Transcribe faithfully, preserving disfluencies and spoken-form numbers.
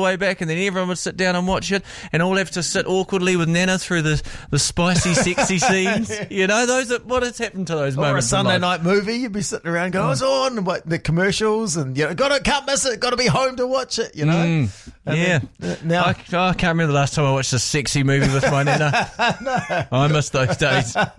way back, and then everyone would sit down and watch it, and all have to sit awkwardly with Nana through the, the spicy, sexy scenes. You know, those are, what has happened to those or moments? Or a Sunday in life? night movie, you'd be sitting around going, oh, it's on, and what, the commercials, and you know, got to can't miss it, got to be home to watch it. You know, mm, yeah. Then, uh, now I, I can't remember the last time I watched a sexy movie with my Nana. No. I miss those days.